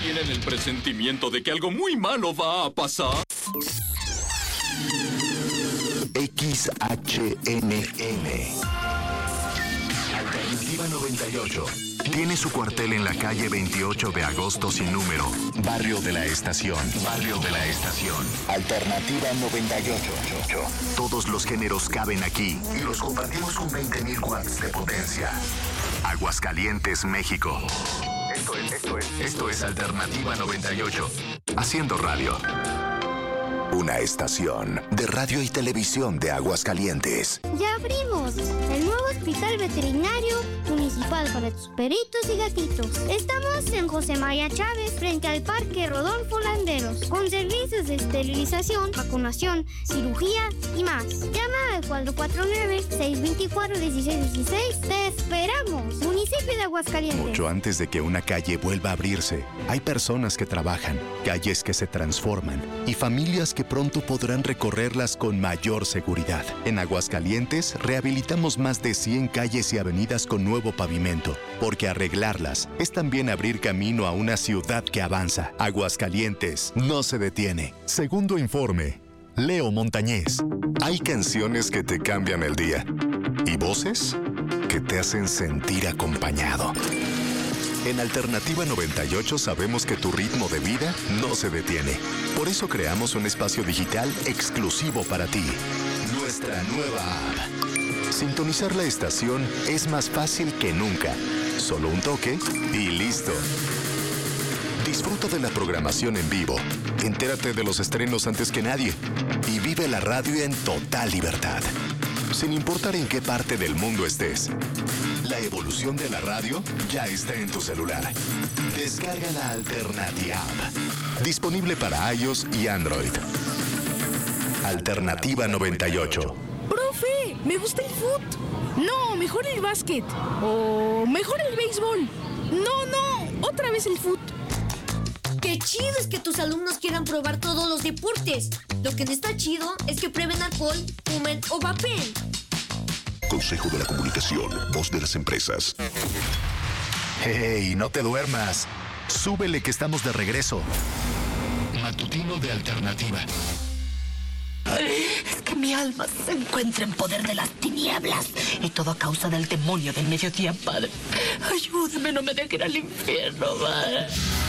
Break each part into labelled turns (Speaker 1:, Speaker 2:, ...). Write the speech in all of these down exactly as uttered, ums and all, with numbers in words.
Speaker 1: tienen el presentimiento de que algo muy malo va a pasar?
Speaker 2: X H N N Alternativa noventa y ocho. Tiene su cuartel en la calle veintiocho de agosto sin número. Barrio de la Estación. Barrio de la Estación. Alternativa noventa y ocho. Todos los géneros caben aquí y los compartimos con veinte mil watts de potencia. Aguascalientes, México. Esto es, esto es, esto es Alternativa noventa y ocho. Haciendo radio. Una estación de radio y televisión de Aguascalientes.
Speaker 3: ¡Ya abrimos! El nuevo Hospital Veterinario Municipal para tus perritos y gatitos. Estamos en José María Chávez, frente al Parque Rodolfo Landeros, con servicios de esterilización, vacunación, cirugía y más. Llama al cuatro cuatro nueve, seis dos cuatro, uno seis uno seis. ¡Te esperamos! Municipio de Aguascalientes.
Speaker 2: Mucho antes de que una calle vuelva a abrirse, hay personas que trabajan, calles que se transforman y familias que pronto podrán recorrerlas con mayor seguridad. En Aguascalientes, rehabilitamos más de cien calles y avenidas con nuevo pavimento, porque arreglarlas es también abrir camino a una ciudad que avanza. Aguascalientes no se detiene. Segundo informe, Leo Montañez. Hay canciones que te cambian el día y voces que te hacen sentir acompañado. En Alternativa noventa y ocho sabemos que tu ritmo de vida no se detiene. Por eso creamos un espacio digital exclusivo para ti. Nuestra nueva app. Sintonizar la estación es más fácil que nunca. Solo un toque y listo. Disfruta de la programación en vivo. Entérate de los estrenos antes que nadie. Y vive la radio en total libertad. Sin importar en qué parte del mundo estés. La evolución de la radio ya está en tu celular. Descarga la Alternativa App. Disponible para iOS y Android. Alternativa noventa y ocho.
Speaker 4: ¡Profe! ¡Me gusta el fútbol! No, mejor el básquet. O mejor el béisbol. No, no, otra vez el fútbol.
Speaker 5: ¡Qué chido es que tus alumnos quieran probar todos los deportes! Lo que no está chido es que prueben alcohol, fumen o vapeen.
Speaker 2: Consejo de la Comunicación, voz de las empresas. ¡Hey, no te duermas! Súbele que estamos de regreso. Matutino de Alternativa.
Speaker 6: Es que mi alma se encuentra en poder de las tinieblas y todo a causa del demonio del mediodía, padre. Ayúdame, no me dejen al infierno, padre.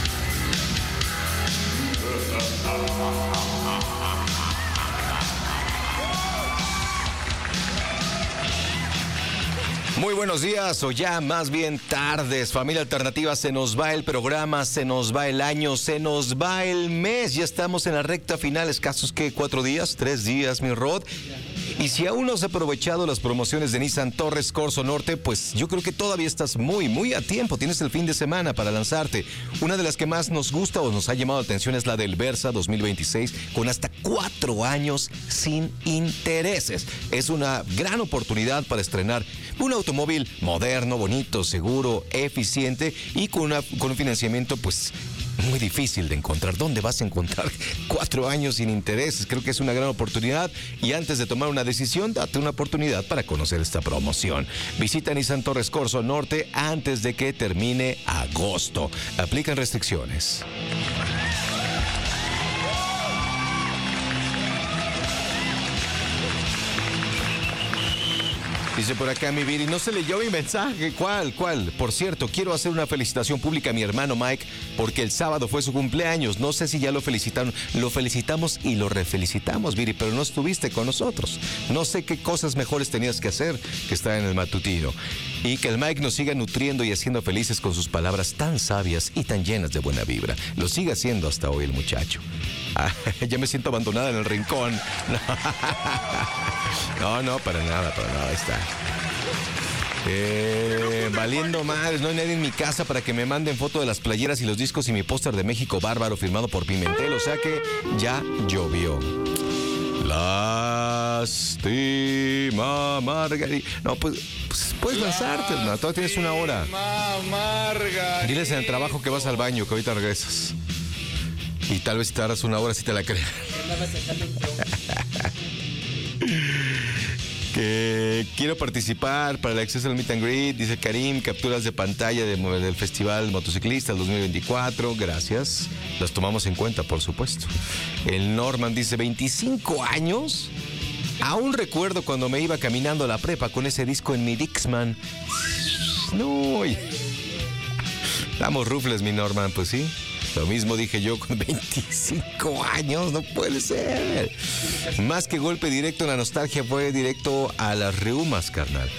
Speaker 7: Muy buenos días, o ya más bien tardes, familia Alternativa. Se nos va el programa, se nos va el año, se nos va el mes. Ya estamos en la recta final, escasos que cuatro días, tres días, mi Rod. Y si aún no has aprovechado las promociones de Nissan Torres Corso Norte, pues yo creo que todavía estás muy, muy a tiempo. Tienes el fin de semana para lanzarte. Una de las que más nos gusta o nos ha llamado la atención es la del Versa dos mil veintiséis, con hasta cuatro años sin intereses. Es una gran oportunidad para estrenar un automóvil moderno, bonito, seguro, eficiente y con, una, con un financiamiento pues muy difícil de encontrar. ¿Dónde vas a encontrar cuatro años sin intereses? Creo que es una gran oportunidad y antes de tomar una decisión, date una oportunidad para conocer esta promoción. Visita Nissan Torres Corso Norte antes de que termine agosto. Aplican restricciones. Dice por acá mi Viri, no se leyó mi mensaje. ¿Cuál? ¿Cuál? Por cierto, quiero hacer una felicitación pública a mi hermano Mike porque el sábado fue su cumpleaños. No sé si ya lo felicitaron. Lo felicitamos y lo refelicitamos, Viri, pero no estuviste con nosotros. No sé qué cosas mejores tenías que hacer que estar en el matutino. Y que el Mike nos siga nutriendo y haciendo felices con sus palabras tan sabias y tan llenas de buena vibra. Lo sigue haciendo hasta hoy el muchacho. Ah, ya me siento abandonada en el rincón. No, no, para nada, para nada, ahí está. Eh, valiendo madres, no hay nadie en mi casa para que me manden foto de las playeras y los discos y mi póster de México Bárbaro firmado por Pimentel, o sea que ya llovió. Lástima, Margarita. No, pues, pues puedes lanzarte, no, todavía tienes una hora. Diles en el trabajo que vas al baño, que ahorita regresas. Y tal vez si tardas una hora si te la crees. Que quiero participar para el acceso al Meet and Greet, dice Karim, capturas de pantalla de, del Festival Motociclista dos mil veinticuatro, gracias, las tomamos en cuenta, por supuesto. El Norman dice, veinticinco años, aún recuerdo cuando me iba caminando a la prepa con ese disco en mi Dixman. No, damos rufles, mi Norman, pues sí. Lo mismo dije yo con veinticinco años, no puede ser. Más que golpe directo en la nostalgia, fue directo a las reumas, carnal.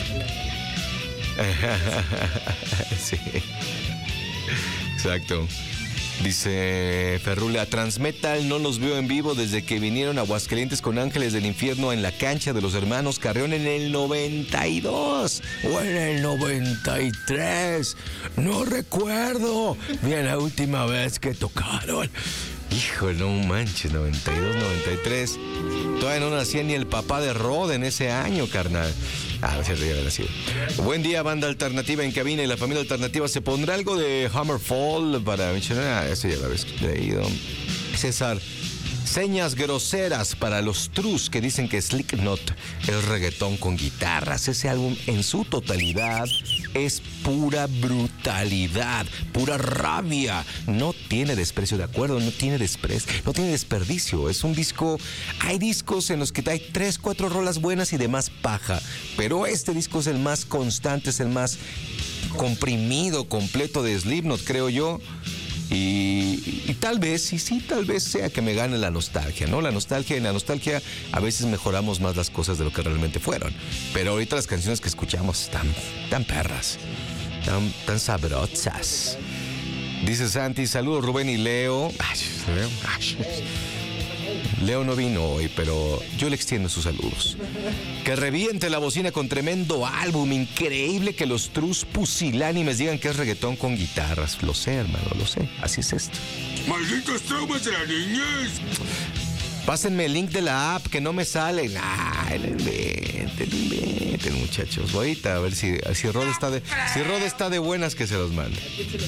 Speaker 7: Sí. Exacto. Dice Ferrula, Transmetal no los veo en vivo desde que vinieron a Aguascalientes con Ángeles del Infierno en la cancha de los hermanos Carreón en el noventa y dos o en el noventa y tres. No recuerdo bien la última vez que tocaron. Hijo, no manches, noventa y dos, noventa y tres. Todavía no nacía ni el papá de Rod en ese año, carnal. Ah, se ríe, nacido. Buen día, banda alternativa en cabina y la familia alternativa. ¿Se pondrá algo de Hammerfall para mencionar? Ah, eso ya lo habéis leído. César, señas groseras para los trus que dicen que Slipknot es reggaetón con guitarras. Ese álbum en su totalidad es pura brutalidad, pura rabia. No tiene desprecio, de acuerdo, no tiene desprecio, no tiene desperdicio. Es un disco, hay discos en los que hay tres, cuatro rolas buenas y demás paja, pero este disco es el más constante, es el más comprimido, completo de Slipknot, creo yo. Y, y tal vez, y sí, tal vez sea que me gane la nostalgia, ¿no? La nostalgia, en la nostalgia a veces mejoramos más las cosas de lo que realmente fueron. Pero ahorita las canciones que escuchamos están tan perras, tan, tan sabrosas. Dice Santi, saludos Rubén y Leo. Ay, Leo. Ay. Leo no vino hoy, pero yo le extiendo sus saludos. Que reviente la bocina con tremendo álbum. Increíble que los trus pusilánimes digan que es reggaetón con guitarras. Lo sé, hermano, lo sé. Así es esto.
Speaker 1: ¡Malditos traumas de la niñez!
Speaker 7: Pásenme el link de la app que no me sale. Ay, lo inventen, lo inventen, muchachos. Ahorita a ver si, si Rod está de, si Rod está de buenas, que se los mande.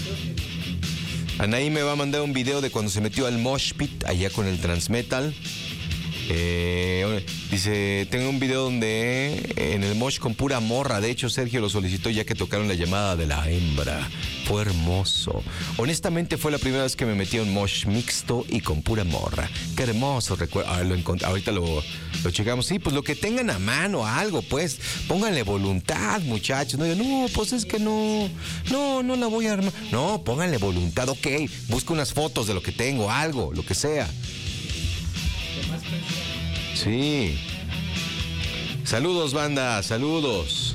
Speaker 7: Anaí me va a mandar un video de cuando se metió al Mosh Pit allá con el Transmetal. Eh, dice, tengo un video donde en el Mosh con pura morra. De hecho, Sergio lo solicitó ya que tocaron la llamada de la hembra. Fue hermoso. Honestamente fue la primera vez que me metí a un Mosh mixto y con pura morra. Qué hermoso recuerdo. Ah, lo encont- ahorita lo, lo checamos. Sí, pues lo que tengan a mano, algo, pues. Pónganle voluntad, muchachos. No, no, pues es que no, no, no la voy a armar. No, pónganle voluntad, ok. Busca unas fotos de lo que tengo, algo, lo que sea. Sí. Saludos, banda, saludos.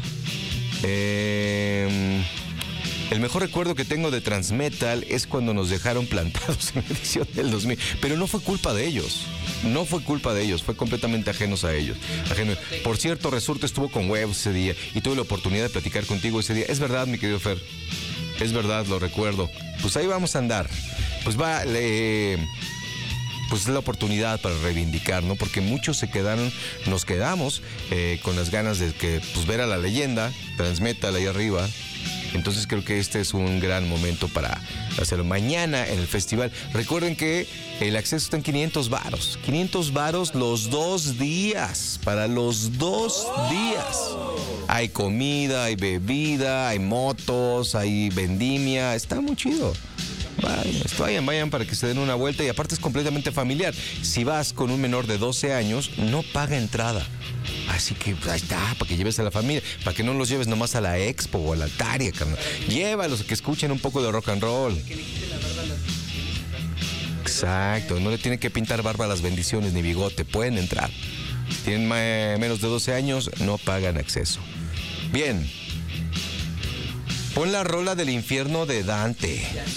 Speaker 7: Eh, el mejor recuerdo que tengo de Transmetal es cuando nos dejaron plantados en la edición del dos mil. Pero no fue culpa de ellos. No fue culpa de ellos, fue completamente ajenos a ellos. Ajeno. Por cierto, Resurte estuvo con Webs ese día y tuve la oportunidad de platicar contigo ese día. Es verdad, mi querido Fer. Es verdad, lo recuerdo. Pues ahí vamos a andar. Pues va... Le, pues es la oportunidad para reivindicar, ¿no? Porque muchos se quedaron, nos quedamos eh, con las ganas de que, pues, ver a la leyenda, Transmetal ahí arriba. Entonces creo que este es un gran momento para hacerlo. Mañana en el festival, recuerden que el acceso está en quinientos varos. quinientos varos los dos días, para los dos días. Hay comida, hay bebida, hay motos, hay vendimia, está muy chido. Vayan, vayan, vayan para que se den una vuelta y aparte es completamente familiar. Si vas con un menor de doce años, no paga entrada. Así que ahí está, para que lleves a la familia, para que no los lleves nomás a la expo o a la Altaria, carnal. Llévalos a que escuchen un poco de rock and roll. Exacto, no le tienen que pintar barba a las bendiciones ni bigote, pueden entrar. Si tienen menos de doce años, no pagan acceso. Bien. Pon la rola del infierno de Dante.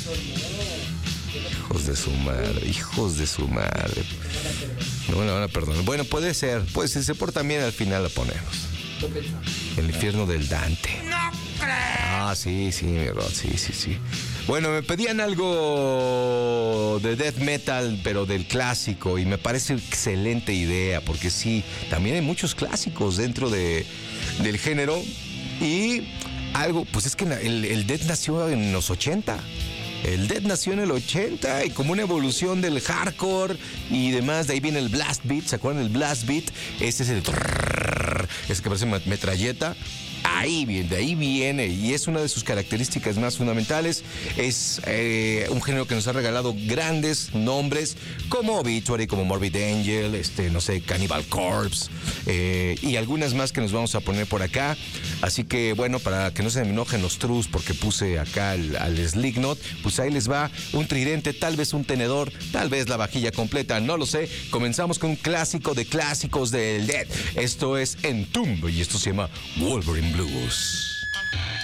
Speaker 7: Hijos de su madre, hijos de su madre. No me la van a perdonar. Bueno, puede ser, pues si se porta bien al final la ponemos. El infierno del Dante. Ah, sí, sí, mi Rod, sí, sí, sí. Bueno, me pedían algo de death metal, pero del clásico, y me parece excelente idea, porque sí, también hay muchos clásicos dentro de, del género, y algo, pues es que el, el death nació en los ochenta. El death nació en el ochenta y como una evolución del hardcore y demás, de ahí viene el blast beat, ¿se acuerdan del blast beat? Este es el... disparar, es que parece metralleta. Ahí viene, de ahí viene, y es una de sus características más fundamentales. Es eh, un género que nos ha regalado grandes nombres como Obituary, como Morbid Angel, este, no sé, Cannibal Corpse, eh, y algunas más que nos vamos a poner por acá. Así que, bueno, para que no se me enojen los trus porque puse acá al, al Slipknot, pues ahí les va un tridente, tal vez un tenedor, tal vez la vajilla completa, no lo sé. Comenzamos con un clásico de clásicos del Dead. Esto es Entomb y esto se llama Wolverine Blues.